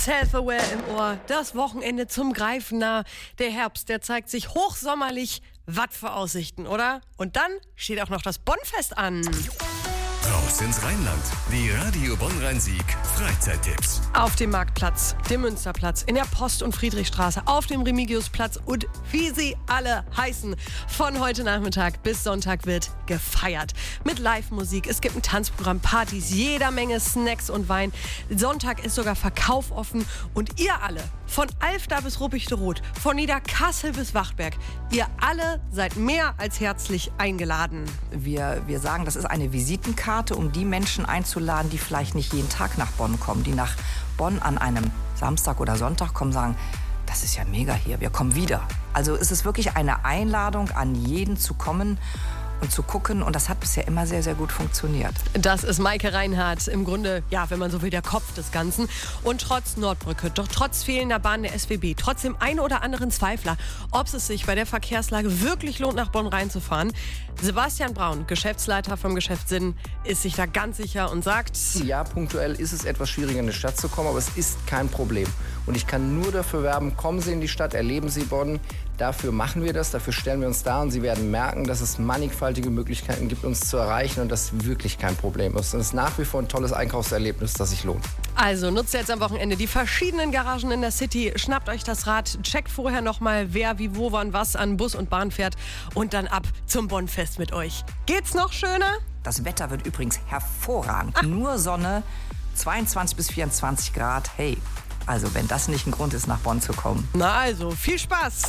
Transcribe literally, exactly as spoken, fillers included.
Self-Aware im Ohr, das Wochenende zum Greifen nah. Der Herbst, der zeigt sich hochsommerlich. Was für Aussichten, oder? Und dann steht auch noch das Bonnfest an. Raus ins Rheinland. Die Radio Bonn-Rhein-Sieg Freizeittipps. Auf dem Marktplatz, dem Münsterplatz, in der Post- und Friedrichstraße, auf dem Remigiusplatz und wie sie alle heißen. Von heute Nachmittag bis Sonntag wird gefeiert. Mit Live-Musik, es gibt ein Tanzprogramm, Partys, jeder Menge Snacks und Wein. Sonntag ist sogar Verkauf offen und ihr alle, von Alfda bis Ruppichteroth, von Niederkassel bis Wachberg, ihr alle seid mehr als herzlich eingeladen. Wir, wir sagen, das ist eine Visitenkarte, um die Menschen einzuladen, die vielleicht nicht jeden Tag nach Bonn kommen, die nach Bonn an einem Samstag oder Sonntag kommen, sagen, das ist ja mega hier, wir kommen wieder. Also es ist wirklich eine Einladung an jeden zu kommen und zu gucken. Und das hat bisher immer sehr, sehr gut funktioniert. Das ist Maike Reinhardt. Im Grunde, ja, wenn man so will, der Kopf des Ganzen. Und trotz Nordbrücke, doch trotz fehlender Bahn der S W B, trotz dem einen oder anderen Zweifler, ob es sich bei der Verkehrslage wirklich lohnt, nach Bonn reinzufahren. Sebastian Braun, Geschäftsleiter vom Geschäft Sinn, ist sich da ganz sicher und sagt: Ja, punktuell ist es etwas schwieriger, in die Stadt zu kommen, aber es ist kein Problem. Und ich kann nur dafür werben, kommen Sie in die Stadt, erleben Sie Bonn. Dafür machen wir das, dafür stellen wir uns da und Sie werden merken, dass es mannigfaltige Möglichkeiten gibt, uns zu erreichen und das wirklich kein Problem ist. Und es ist nach wie vor ein tolles Einkaufserlebnis, das sich lohnt. Also nutzt jetzt am Wochenende die verschiedenen Garagen in der City, schnappt euch das Rad, checkt vorher nochmal, wer wie wo wann was an Bus und Bahn fährt und dann ab zum Bonnfest mit euch. Geht's noch schöner? Das Wetter wird übrigens hervorragend. Ach. Nur Sonne, zweiundzwanzig bis vierundzwanzig Grad. Hey, also wenn das nicht ein Grund ist, nach Bonn zu kommen. Na also, viel Spaß!